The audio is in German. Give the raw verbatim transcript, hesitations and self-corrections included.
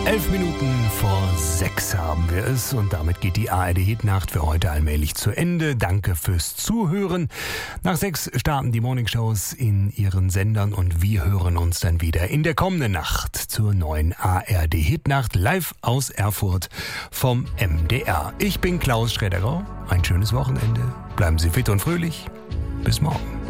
Elf Minuten vor sechs haben wir es und damit geht die A R D-Hitnacht für heute allmählich zu Ende. Danke fürs Zuhören. Nach sechs starten die Morningshows in ihren Sendern und wir hören uns dann wieder in der kommenden Nacht zur neuen A R D-Hitnacht live aus Erfurt vom M D R. Ich bin Klaus Schredderau. Ein schönes Wochenende. Bleiben Sie fit und fröhlich. Bis morgen.